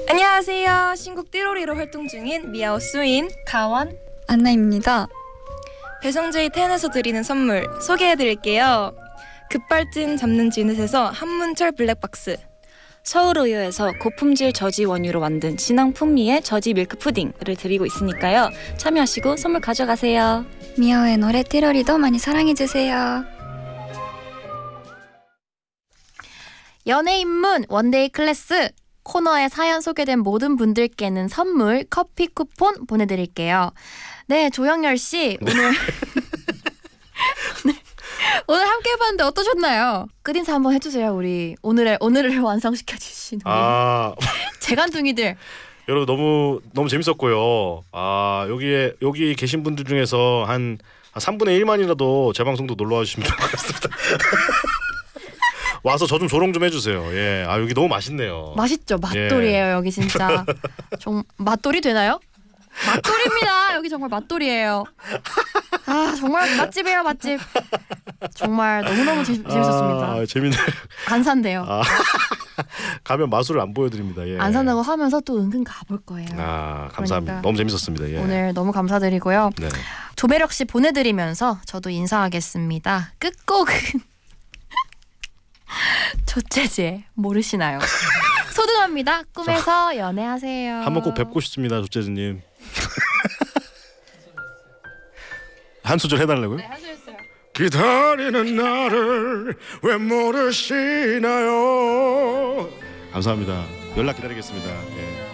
안녕하세요. 신곡 띠로리로 활동 중인 미아오 수인, 가원, 안나입니다. 배성재의 텐에서 드리는 선물 소개해드릴게요. 급발진 잡는 지넷에서 한문철 블랙박스, 서울우유에서 고품질 저지 원유로 만든 진한 풍미의 저지 밀크 푸딩을 드리고 있으니까요. 참여하시고 선물 가져가세요. 미아오의 노래 띠로리도 많이 사랑해주세요. 연예인문 원데이 클래스 코너에 사연 소개된 모든 분들께는 선물 커피 쿠폰 보내드릴게요. 네, 조영열 씨 오늘 오늘 함께 해봤는데 어떠셨나요? 끝인사 한번 해주세요. 우리 오늘을 완성시켜 주신 재간둥이들. 여러분 너무 재밌었고요. 여기 계신 분들 중에서 한 3분의 1만이라도 제 방송도 놀러 와주시면 좋을 것 같습니다. 와서 저 좀 조롱 좀 해주세요. 예, 여기 너무 맛있네요. 맛있죠. 맛돌이에요. 여기 진짜. 맛돌이 되나요? 맛돌입니다. 여기 정말 맛돌이에요. 정말 맛집이에요, 맛집. 정말 너무너무 재밌었습니다. 재밌네요. 안 산대요. 가면 마술을 안 보여드립니다. 예. 안 산다고 하면서 또 은근 가볼 거예요. 감사합니다. 그러니까 너무 재밌었습니다. 예. 오늘 너무 감사드리고요. 네. 조배력 씨 보내드리면서 저도 인사하겠습니다. 끝곡은 조재지의 모르시나요? 소등합니다. 꿈에서 연애하세요. 한번 꼭 뵙고 싶습니다, 조재즈님. 한 소절 해달라고요? 네, 하셨어요. 기다리는 나를 왜 모르시나요? 감사합니다. 연락 기다리겠습니다. 예.